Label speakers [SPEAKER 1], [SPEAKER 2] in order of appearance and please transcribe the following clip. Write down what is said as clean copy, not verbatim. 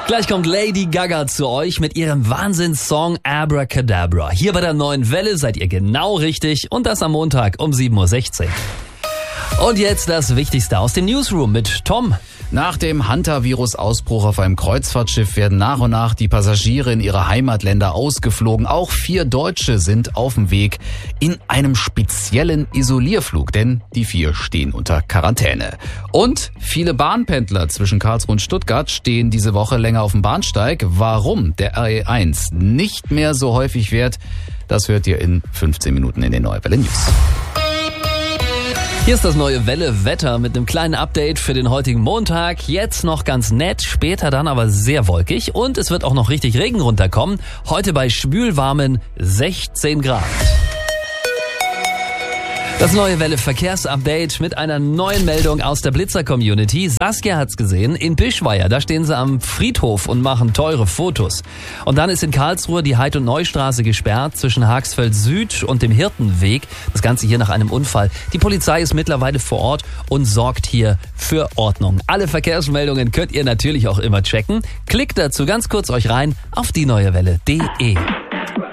[SPEAKER 1] Gleich kommt Lady Gaga zu euch mit ihrem Wahnsinnssong Abracadabra. Hier bei der neuen Welle seid ihr genau richtig und das am Montag um 7.16 Uhr. Und jetzt das Wichtigste aus dem Newsroom mit Tom.
[SPEAKER 2] Nach dem Hantavirus-Ausbruch auf einem Kreuzfahrtschiff werden nach und nach die Passagiere in ihre Heimatländer ausgeflogen. Auch 4 Deutsche sind auf dem Weg in einem speziellen Isolierflug, denn die 4 stehen unter Quarantäne. Und viele Bahnpendler zwischen Karlsruhe und Stuttgart stehen diese Woche länger auf dem Bahnsteig. Warum der RE1 nicht mehr so häufig fährt, das hört ihr in 15 Minuten in den Neue Welle News.
[SPEAKER 1] Hier ist das Neue Welle Wetter mit einem kleinen Update für den heutigen Montag. Jetzt noch ganz nett, später dann aber sehr wolkig und es wird auch noch richtig Regen runterkommen. Heute bei schwülwarmen 16 Grad. Das Neue Welle Verkehrsupdate mit einer neuen Meldung aus der Blitzer-Community. Saskia hat's gesehen, in Bischweier, da stehen sie am Friedhof und machen teure Fotos. Und dann ist in Karlsruhe die Heid- und Neustraße gesperrt zwischen Haagsfeld Süd und dem Hirtenweg. Das Ganze hier nach einem Unfall. Die Polizei ist mittlerweile vor Ort und sorgt hier für Ordnung. Alle Verkehrsmeldungen könnt ihr natürlich auch immer checken. Klickt dazu ganz kurz euch rein auf dieneuewelle.de.